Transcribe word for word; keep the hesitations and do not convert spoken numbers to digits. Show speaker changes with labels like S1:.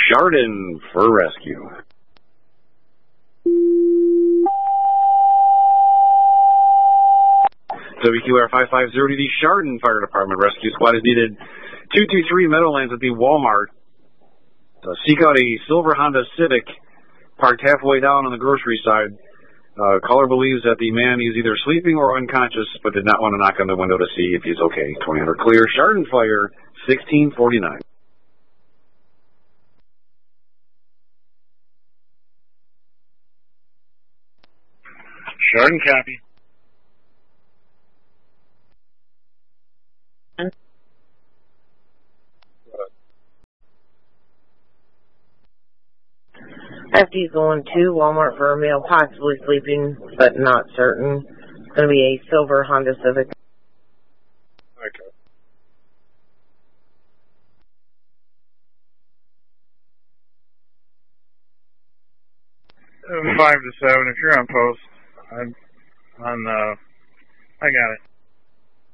S1: Chardon for rescue. W Q R five five zero to the Chardon Fire Department. Rescue squad is needed. two two three Meadowlands at the Walmart. Uh, seek out a silver Honda Civic parked halfway down on the grocery side. Uh, caller believes that the man is either sleeping or unconscious, but did not want to knock on the window to see if he's okay. twenty hundred clear. Chardon Fire, sixteen forty-nine.
S2: Chardon copy.
S3: F D's going to Walmart for a meal, possibly sleeping, but not certain. It's going to be a silver Honda Civic.
S2: Okay. Uh, five to seven. If you're on post, I'm on. Uh, I got it.